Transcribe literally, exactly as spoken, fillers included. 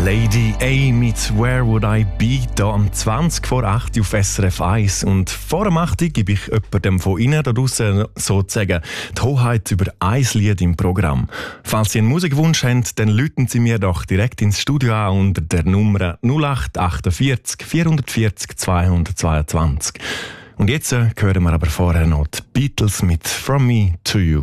Lady A mit «Where Would I Be» hier am zwanzig vor acht auf S R F eins. Und vor dem acht gebe ich jemandem von Ihnen da draussen sozusagen die Hoheit über ein Lied im Programm. Falls Sie einen Musikwunsch haben, dann rufen Sie mir doch direkt ins Studio an unter der Nummer null acht achtundvierzig vierhundertvierzig zweihundertzweiundzwanzig. Und jetzt hören wir aber vorher noch die Beatles mit «From Me to You».